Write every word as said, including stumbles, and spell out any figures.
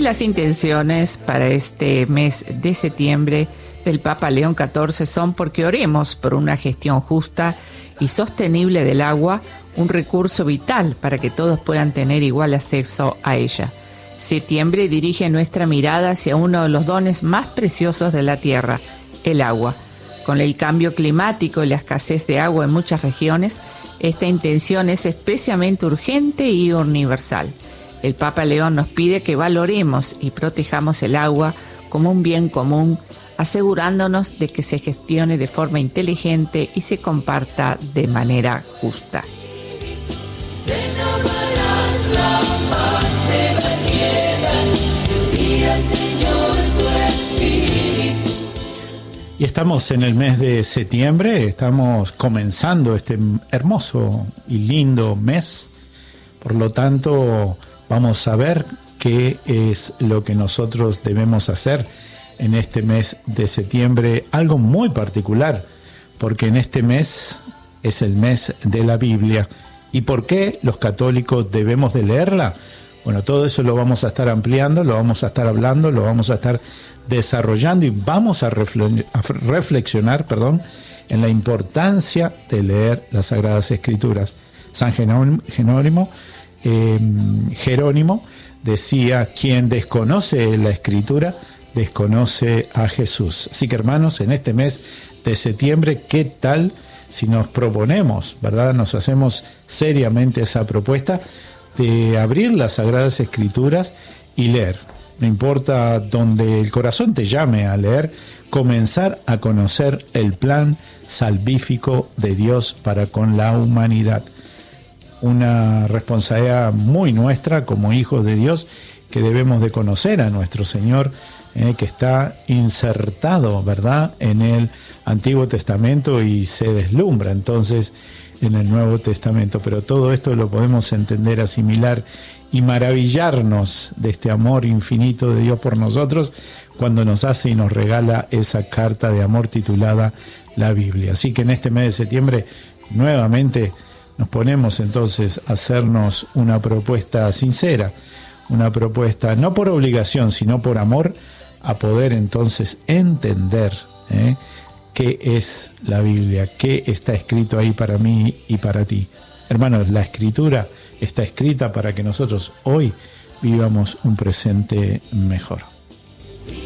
las intenciones para este mes de septiembre del Papa León catorce son porque oremos por una gestión justa y sostenible del agua, un recurso vital para que todos puedan tener igual acceso a ella. Septiembre dirige nuestra mirada hacia uno de los dones más preciosos de la tierra, el agua. Con el cambio climático y la escasez de agua en muchas regiones, esta intención es especialmente urgente y universal. El Papa León nos pide que valoremos y protejamos el agua como un bien común, asegurándonos de que se gestione de forma inteligente y se comparta de manera justa. Y estamos en el mes de septiembre, estamos comenzando este hermoso y lindo mes, por lo tanto vamos a ver qué es lo que nosotros debemos hacer en este mes de septiembre, algo muy particular, porque en este mes es el mes de la Biblia. ¿Y por qué los católicos debemos de leerla? Bueno, todo eso lo vamos a estar ampliando, lo vamos a estar hablando, lo vamos a estar desarrollando y vamos a, refle- a reflexionar, perdón, en la importancia de leer las Sagradas Escrituras. San Jerónimo, eh, Jerónimo decía: quien desconoce la Escritura desconoce a Jesús. Así que, hermanos, en este mes de septiembre, ¿qué tal si nos proponemos, verdad, nos hacemos seriamente esa propuesta de abrir las Sagradas Escrituras y leer? No importa donde el corazón te llame a leer, comenzar a conocer el plan salvífico de Dios para con la humanidad. Una responsabilidad muy nuestra como hijos de Dios, que debemos de conocer a nuestro Señor, eh, que está insertado, ¿verdad?, en el Antiguo Testamento y se deslumbra entonces en el Nuevo Testamento. Pero todo esto lo podemos entender, asimilar y maravillarnos de este amor infinito de Dios por nosotros cuando nos hace y nos regala esa carta de amor titulada la Biblia. Así que en este mes de septiembre nuevamente nos ponemos entonces a hacernos una propuesta sincera, una propuesta no por obligación sino por amor, a poder entonces entender ¿eh? qué es la Biblia, qué está escrito ahí para mí y para ti. Hermanos, la Escritura está escrita para que nosotros hoy vivamos un presente mejor.